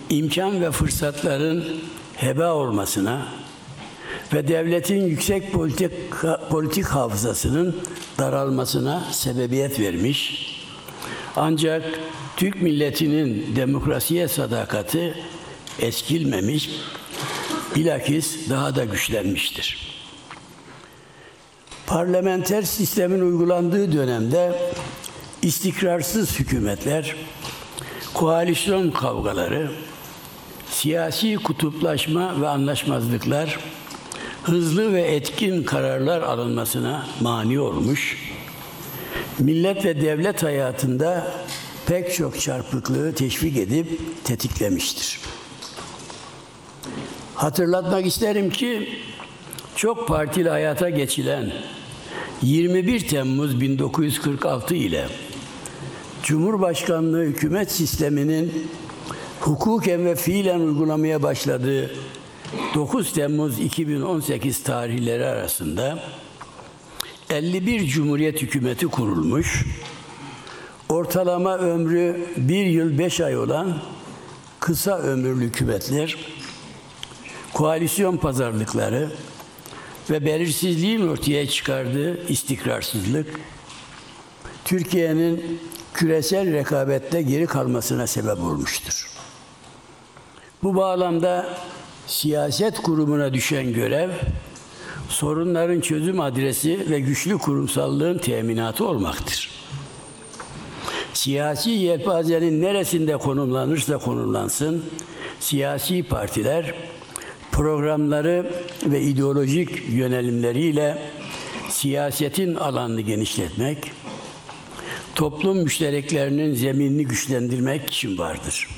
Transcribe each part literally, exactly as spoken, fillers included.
imkan ve fırsatların heba olmasına ve devletin yüksek politik, politik hafızasının daralmasına sebebiyet vermiş. Ancak Türk milletinin demokrasiye sadakati eskilmemiş, bilakis daha da güçlenmiştir. Parlamenter sistemin uygulandığı dönemde istikrarsız hükümetler, koalisyon kavgaları, siyasi kutuplaşma ve anlaşmazlıklar, hızlı ve etkin kararlar alınmasına mani olmuş, millet ve devlet hayatında pek çok çarpıklığı teşvik edip tetiklemiştir. Hatırlatmak isterim ki çok partili hayata geçilen yirmi bir Temmuz bin dokuz yüz kırk altı ile Cumhurbaşkanlığı hükümet sisteminin hukuken ve fiilen uygulamaya başladığı dokuz Temmuz iki bin on sekiz tarihleri arasında elli bir Cumhuriyet hükümeti kurulmuş, ortalama ömrü bir yıl beş ay olan kısa ömürlü hükümetler, koalisyon pazarlıkları ve belirsizliğin ortaya çıkardığı istikrarsızlık, Türkiye'nin küresel rekabette geri kalmasına sebep olmuştur. Bu bağlamda siyaset kurumuna düşen görev, sorunların çözüm adresi ve güçlü kurumsallığın teminatı olmaktır. Siyasi yelpazenin neresinde konumlanırsa konumlansın, siyasi partiler programları ve ideolojik yönelimleriyle siyasetin alanını genişletmek, toplum müştereklerinin zeminini güçlendirmek için vardır.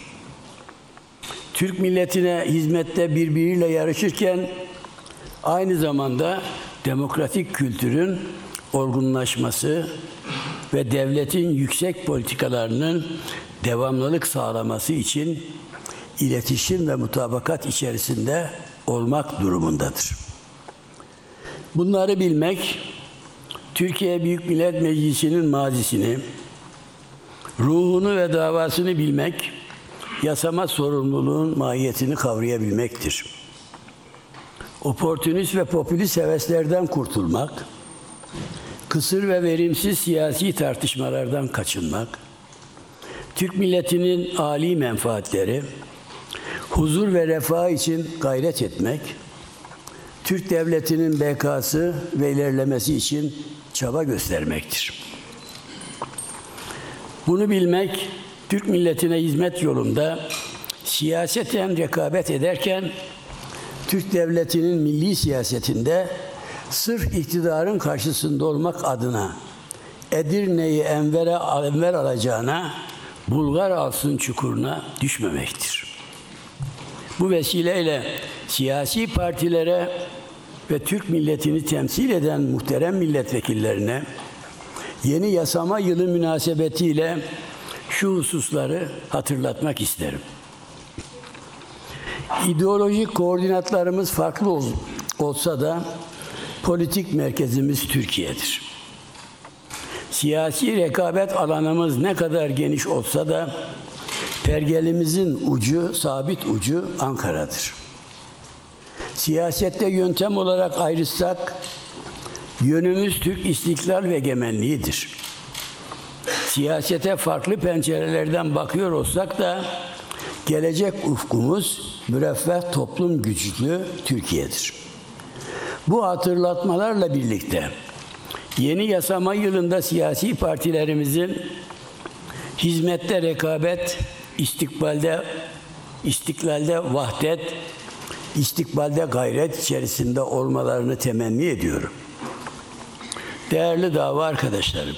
Türk milletine hizmette birbiriyle yarışırken aynı zamanda demokratik kültürün olgunlaşması ve devletin yüksek politikalarının devamlılık sağlaması için iletişim ve mutabakat içerisinde olmak durumundadır. Bunları bilmek, Türkiye Büyük Millet Meclisi'nin mazisini, ruhunu ve davasını bilmek, yasama sorumluluğun mahiyetini kavrayabilmektir. Oportunist ve popülist heveslerden kurtulmak, kısır ve verimsiz siyasi tartışmalardan kaçınmak, Türk milletinin âli menfaatleri, huzur ve refah için gayret etmek, Türk devletinin bekası ve ilerlemesi için çaba göstermektir. Bunu bilmek, Türk milletine hizmet yolunda siyaseten rekabet ederken, Türk devletinin milli siyasetinde sırf iktidarın karşısında olmak adına Edirne'yi Enver'e Enver alacağına Bulgar alsın çukuruna düşmemektir. Bu vesileyle siyasi partilere ve Türk milletini temsil eden muhterem milletvekillerine yeni yasama yılı münasebetiyle şu hususları hatırlatmak isterim. İdeolojik koordinatlarımız farklı ol, olsa da politik merkezimiz Türkiye'dir. Siyasi rekabet alanımız ne kadar geniş olsa da pergelimizin ucu, sabit ucu Ankara'dır. Siyasette yöntem olarak ayrışsak, yönümüz Türk istiklal ve egemenliğidir. Siyasete farklı pencerelerden bakıyor olsak da, gelecek ufkumuz müreffeh toplum güçlü Türkiye'dir. Bu hatırlatmalarla birlikte, yeni yasama yılında siyasi partilerimizin hizmette rekabet, istikbalde, istiklalde vahdet, istikbalde gayret içerisinde olmalarını temenni ediyorum. Değerli dava arkadaşlarım,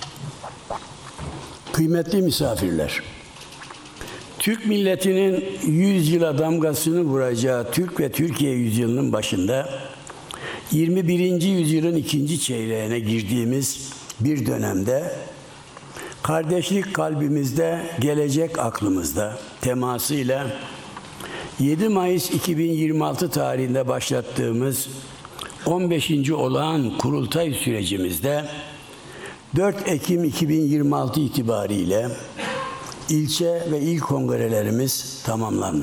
kıymetli misafirler, Türk milletinin yüz yıla damgasını vuracağı Türk ve Türkiye yüzyılının başında yirmi birinci yüzyılın ikinci çeyreğine girdiğimiz bir dönemde kardeşlik kalbimizde, gelecek aklımızda temasıyla yedi Mayıs iki bin yirmi altı tarihinde başlattığımız on beşinci olağan kurultay sürecimizde dört Ekim iki bin yirmi altı itibariyle ilçe ve il kongrelerimiz tamamlanmıştır.